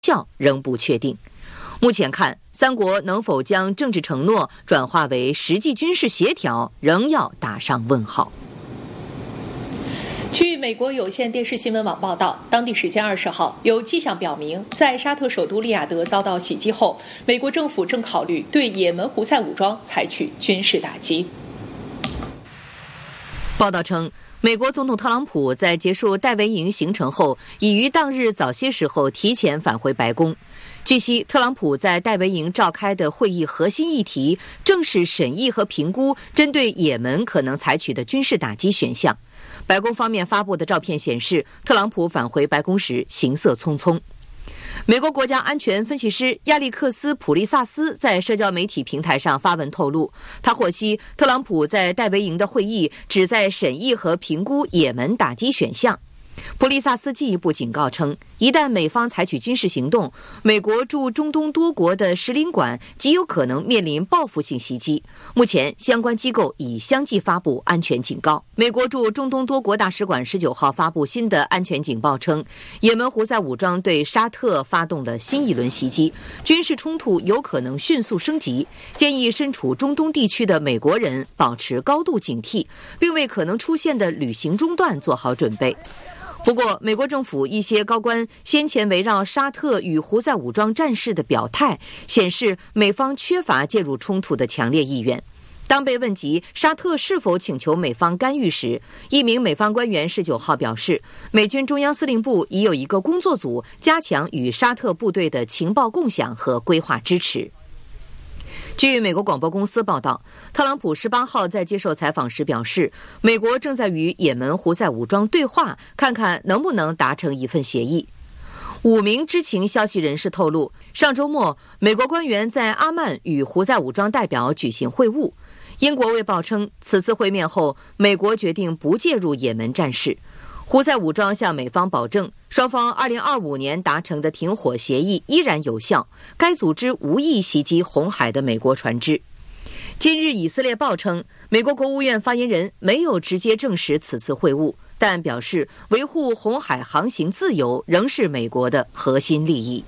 效仍不确定。目前看，三国能否将政治承诺转化为实际军事协调，仍要打上问号。 据美国有线电视新闻网报道，当地时间20号，有迹象表明，在沙特首都利雅得遭到袭击后，美国政府正考虑对也门胡塞武装采取军事打击。 报道称，美国总统特朗普在结束戴维营行程后，已于当日早些时候提前返回白宫。据悉，特朗普在戴维营召开的会议核心议题正是审议和评估针对也门可能采取的军事打击选项。白宫方面发布的照片显示，特朗普返回白宫时行色匆匆。美国国家安全分析师亚历克斯·普利萨斯在社交媒体平台上发文透露，他获悉特朗普在戴维营的会议旨在审议和评估也门打击选项。普利萨斯进一步警告称，一旦美方采取军事行动，美国驻中东多国的使领馆极有可能面临报复性袭击。目前，相关机构已相继发布安全警告。美国驻中东多国大使馆19号发布新的安全警报称，也门胡塞武装对沙特发动了新一轮袭击，军事冲突有可能迅速升级，建议身处中东地区的美国人保持高度警惕，并为可能出现的旅行中断做好准备。不过，美国政府一些高官先前围绕沙特与胡塞武装战事的表态，显示美方缺乏介入冲突的强烈意愿。当被问及沙特是否请求美方干预时，一名美方官员19号表示，美军中央司令部已有一个工作组加强与沙特部队的情报共享和规划支持。据美国广播公司报道，特朗普18号在接受采访时表示，美国正在与也门胡塞武装对话，看看能不能达成一份协议。5名知情消息人士透露，上周末，美国官员在阿曼与胡塞武装代表举行会晤。英国卫报称，此次会面后，美国决定不介入也门战事。胡塞武装向美方保证，双方2025年达成的停火协议依然有效，该组织无意袭击红海的美国船只。今日以色列报称，美国国务院发言人没有直接证实此次会晤，但表示维护红海航行自由仍是美国的核心利益。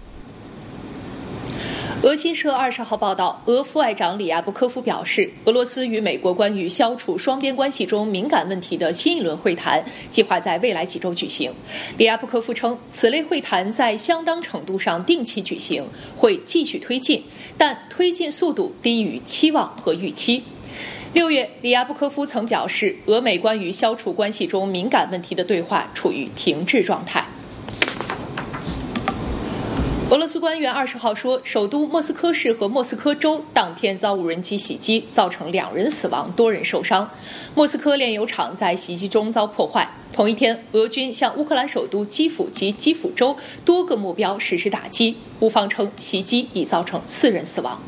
俄新社20号报道，俄副外长里亚布科夫表示，俄罗斯与美国关于消除双边关系中敏感问题的新一轮会谈计划在未来几周举行。里亚布科夫称，此类会谈在相当程度上定期举行，会继续推进，但推进速度低于期望和预期。6月，里亚布科夫曾表示，俄美关于消除关系中敏感问题的对话处于停滞状态。俄罗斯官员20号说，首都莫斯科市和莫斯科州当天遭无人机袭击，造成2人死亡，多人受伤。莫斯科炼油厂在袭击中遭破坏。同一天，俄军向乌克兰首都基辅及基辅州多个目标实施打击，乌方称袭击已造成4人死亡。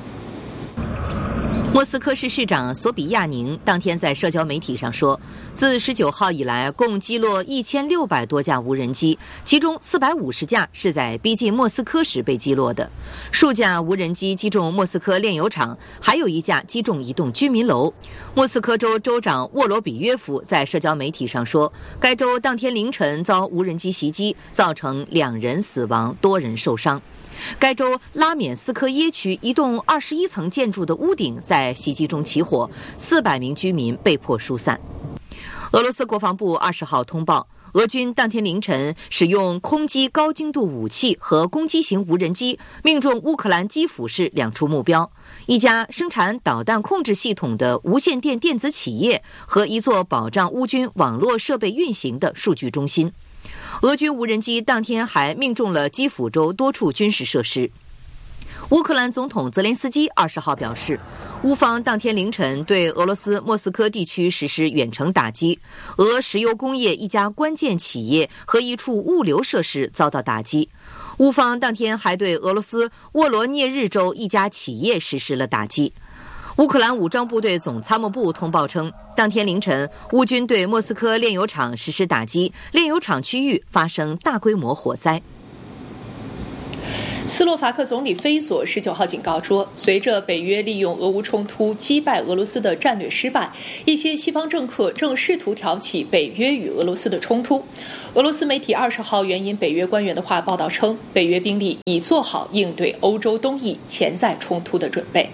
莫斯科市市长索比亚宁当天在社交媒体上说，自19号以来，共击落1600多架无人机，其中450架是在逼近莫斯科时被击落的。数架无人机击中莫斯科炼油厂，还有1架击中一栋居民楼。莫斯科州州长沃罗比约夫在社交媒体上说，该州当天凌晨遭无人机袭击，造成2人死亡，多人受伤。该州拉缅斯科耶区一栋21层建筑的屋顶在袭击中起火，400名居民被迫疏散。俄罗斯国防部20号通报，俄军当天凌晨使用空击高精度武器和攻击型无人机，命中乌克兰基辅市2处目标，一家生产导弹控制系统的无线电电子企业和一座保障乌军网络设备运行的数据中心。俄军无人机当天还命中了基辅州多处军事设施。乌克兰总统泽连斯基20号表示，乌方当天凌晨对俄罗斯莫斯科地区实施远程打击，俄石油工业一家关键企业和一处物流设施遭到打击。乌方当天还对俄罗斯沃罗涅日州一家企业实施了打击。乌克兰武装部队总参谋部通报称，当天凌晨，乌军对莫斯科炼油厂实施打击，炼油厂区域发生大规模火灾。 斯洛伐克总理菲佐19号警告说，随着北约利用俄乌冲突击败俄罗斯的战略失败，一些西方政客正试图挑起北约与俄罗斯的冲突。俄罗斯媒体20号援引北约官员的话报道称，北约兵力已做好应对欧洲东翼潜在冲突的准备。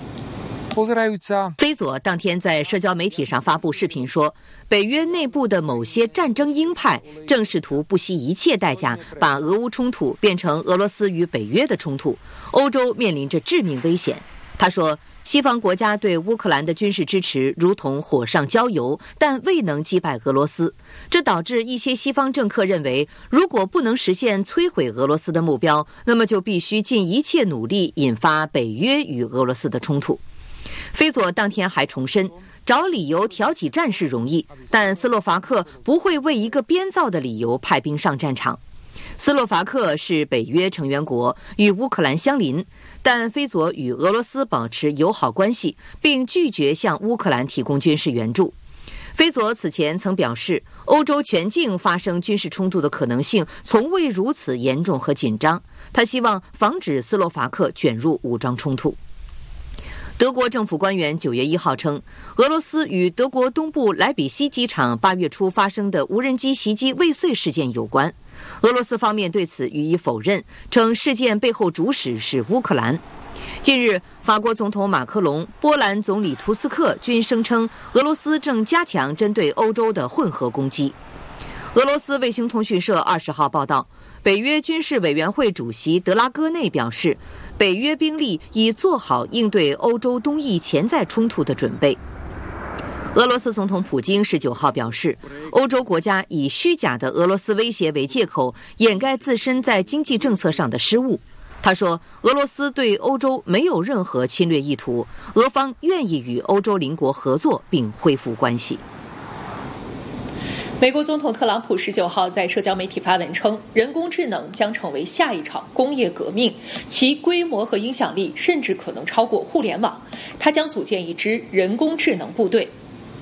菲佐当天在社交媒体上发布视频说，北约内部的某些战争鹰派正试图不惜一切代价把俄乌冲突变成俄罗斯与北约的冲突，欧洲面临着致命危险。他说，西方国家对乌克兰的军事支持如同火上浇油，但未能击败俄罗斯。这导致一些西方政客认为，如果不能实现摧毁俄罗斯的目标，那么就必须尽一切努力引发北约与俄罗斯的冲突。菲佐当天还重申，找理由挑起战事容易，但斯洛伐克不会为一个编造的理由派兵上战场。斯洛伐克是北约成员国，与乌克兰相邻，但菲佐与俄罗斯保持友好关系，并拒绝向乌克兰提供军事援助。菲佐此前曾表示，欧洲全境发生军事冲突的可能性从未如此严重和紧张，他希望防止斯洛伐克卷入武装冲突。德国政府官员9月1号称，俄罗斯与德国东部莱比锡机场8月初发生的无人机袭击未遂事件有关。俄罗斯方面对此予以否认，称事件背后主使是乌克兰。近日，法国总统马克龙、波兰总理图斯克均声称，俄罗斯正加强针对欧洲的混合攻击。俄罗斯卫星通讯社20号报道，北约军事委员会主席德拉戈内表示，北约兵力已做好应对欧洲东翼潜在冲突的准备。俄罗斯总统普京19号表示，欧洲国家以虚假的俄罗斯威胁为借口，掩盖自身在经济政策上的失误。他说，俄罗斯对欧洲没有任何侵略意图，俄方愿意与欧洲邻国合作并恢复关系。 美国总统特朗普19号在社交媒体发文称，人工智能将成为下一场工业革命，其规模和影响力甚至可能超过互联网。他将组建一支人工智能部队。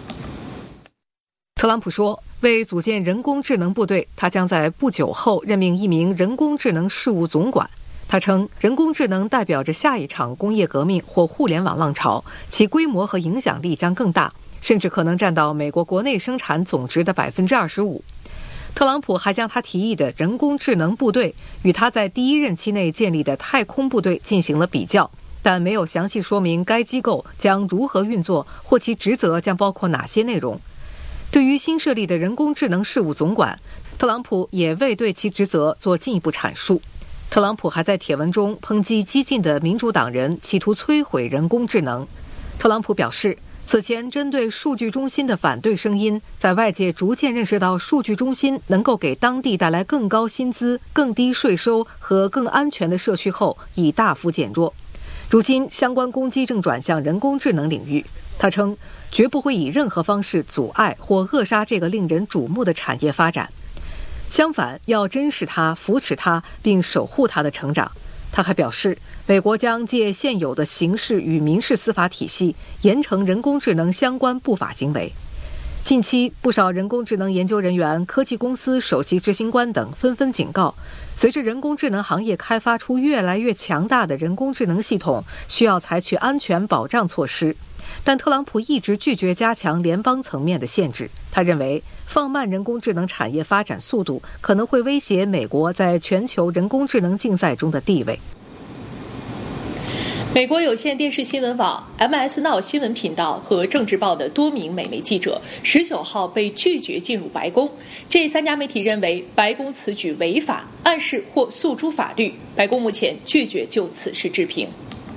特朗普说，为组建人工智能部队，他将在不久后任命一名人工智能事务总管。他称，人工智能代表着下一场工业革命或互联网浪潮，其规模和影响力将更大，甚至可能占到美国国内生产总值的25%。特朗普还将他提议的人工智能部队与他在第一任期内建立的太空部队进行了比较，但没有详细说明该机构将如何运作或其职责将包括哪些内容。对于新设立的人工智能事务总管，特朗普也未对其职责做进一步阐述。特朗普还在帖文中抨击激进的民主党人企图摧毁人工智能。特朗普表示，此前针对数据中心的反对声音，在外界逐渐认识到数据中心能够给当地带来更高薪资、更低税收和更安全的社区后，已大幅减弱。如今，相关攻击正转向人工智能领域。他称，绝不会以任何方式阻碍或扼杀这个令人瞩目的产业发展。相反，要珍视它、扶持它，并守护它的成长。他还表示，美国将借现有的刑事与民事司法体系，严惩人工智能相关不法行为。近期，不少人工智能研究人员、科技公司首席执行官等纷纷警告，随着人工智能行业开发出越来越强大的人工智能系统，需要采取安全保障措施。但特朗普一直拒绝加强联邦层面的限制。他认为，放慢人工智能产业发展速度可能会威胁美国在全球人工智能竞赛中的地位。 美国有线电视新闻网 MS Now 新闻频道和政治报的多名美媒记者19号被拒绝进入白宫。这3家媒体认为白宫此举违法，暗示或诉诸法律。白宫目前拒绝就此事置评。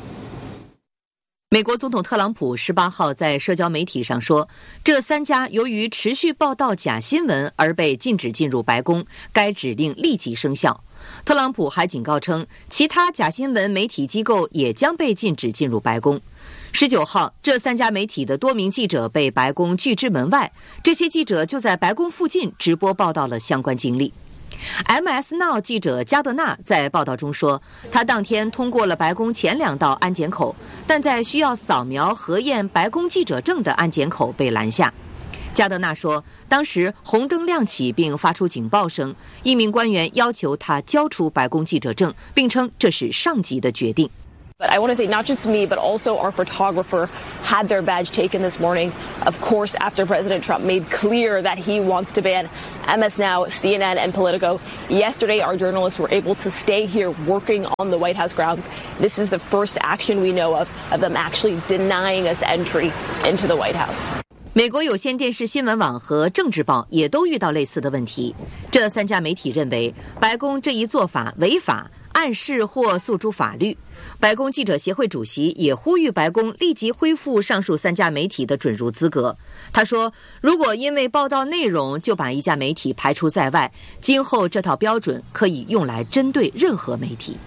美国总统特朗普18号在社交媒体上说，这3家由于持续报道假新闻而被禁止进入白宫，该指令立即生效。特朗普还警告称，其他假新闻媒体机构也将被禁止进入白宫。19号，这3家媒体的多名记者被白宫拒之门外，这些记者就在白宫附近直播报道了相关经历。MS Now 记者加德纳在报道中说，他当天通过了白宫前2道安检口，但在需要扫描核验白宫记者证的安检口被拦下。 加德纳说，当时红灯亮起并发出警报声，一名官员要求他交出白宫记者证，并称这是上级的决定。 But I want to say not just me, but also our photographer had their badge taken this morning, of course, after President Trump made clear that he wants to ban MS Now, CNN, and Politico. Yesterday, our journalists were able to stay here working on the White House grounds. This is the first action we know of them actually denying us entry into the White House. 美国有线电视新闻网和政治报也都遇到类似的问题。这3家媒体认为，白宫这一做法违法，暗示或诉诸法律。白宫记者协会主席也呼吁白宫立即恢复上述3家媒体的准入资格。他说，如果因为报道内容就把一家媒体排除在外，今后这套标准可以用来针对任何媒体。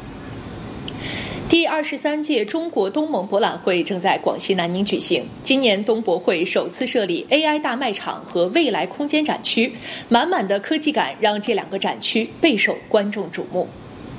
第23届中国东盟博览会正在广西南宁举行。今年东博会首次设立 AI 大卖场和未来空间展区，满满的科技感让这2个展区备受观众瞩目。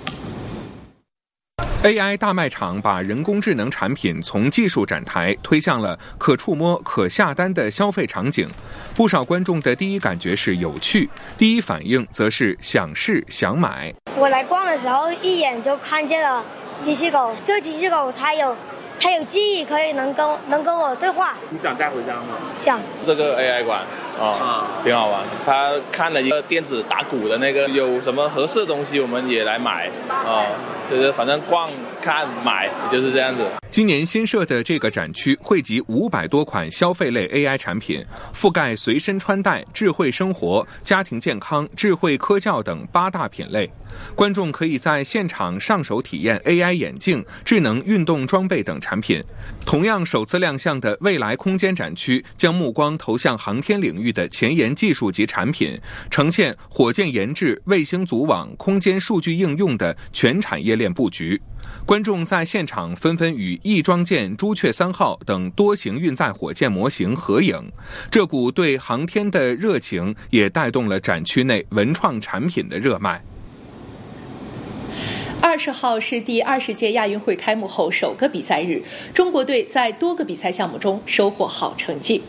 AI 大卖场把人工智能产品从技术展台推向了可触摸、可下单的消费场景。不少观众的第一感觉是有趣，第一反应则是想试想买。 我来逛的时候，一眼就看见了机器狗。这个机器狗它有记忆，可以能跟我对话。 你想带回家吗？ 想。 这个 AI 馆挺好玩。他看了一个电子打鼓的那个，有什么合适的东西我们也来买就是反正逛看买就是这样子。 今年新设的这个展区汇集500多款消费类 AI 产品，覆盖随身穿戴、智慧生活、家庭健康、智慧科教等8大品类。观众可以在现场上手体验 AI 眼镜、智能运动装备等产品。同样首次亮相的未来空间展区将目光投向航天领域的前沿技术及产品，呈现火箭研制、卫星组网、空间数据应用的全产业链布局。观众在现场纷纷与翼装舰朱雀3号等多型运载火箭模型合影，这股对航天的热情也带动了展区内文创产品的热卖。 20号是第20届亚运会开幕后首个比赛日，中国队在多个比赛项目中收获好成绩。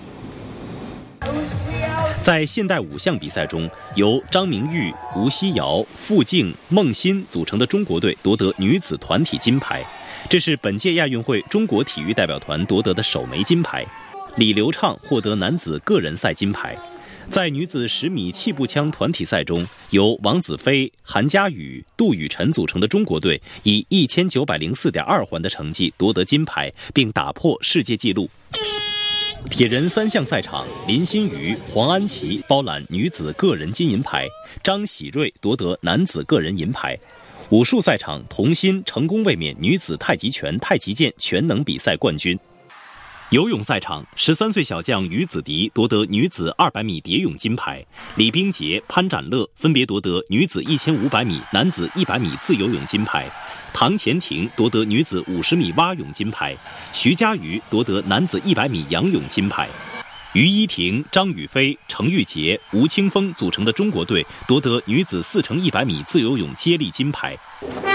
在现代5项比赛中，由张明玉、吴曦瑶、傅静、孟欣组成的中国队夺得女子团体金牌，这是本届亚运会中国体育代表团夺得的首枚金牌。李流畅获得男子个人赛金牌。在女子10米气步枪团体赛中，由王子飞、韩佳宇、杜雨辰组成的中国队以1904.2环的成绩夺得金牌，并打破世界纪录。铁人3项赛场，林心如、黄安琪包揽女子个人金银牌，张喜瑞夺得男子个人银牌。武术赛场，童心成功卫冕女子太极拳、太极剑全能比赛冠军。游泳赛场，13岁小将于子迪夺得女子200米蝶泳金牌，李冰洁、潘展乐分别夺得女子1500米、男子100米自由泳金牌，唐钱婷夺得女子50米蛙泳金牌，徐嘉余夺得男子100米仰泳金牌。于依婷、张雨霏、程玉洁、吴青峰组成的中国队夺得女子4×100米自由泳接力金牌。